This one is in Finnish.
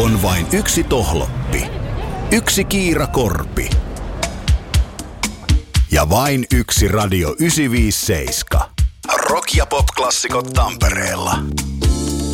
On vain yksi tohloppi, yksi Kiira Korpi ja vain yksi Radio 957. Rock- ja pop-klassikot Tampereella.